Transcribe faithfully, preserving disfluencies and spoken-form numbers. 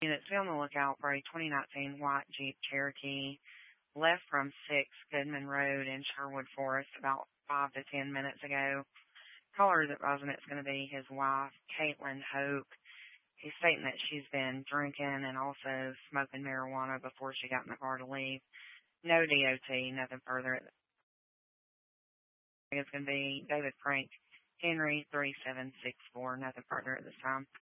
Units, be on the lookout for a twenty nineteen white Jeep Cherokee left from six Goodman Road in Sherwood Forest about five to ten minutes ago. Caller is advising it's going to be his wife, Caitlin Hope. He's stating that she's been drinking and also smoking marijuana before she got in the car to leave. No D O T, nothing further. It's going to be David Frank, Henry three seven six four, nothing further at this time.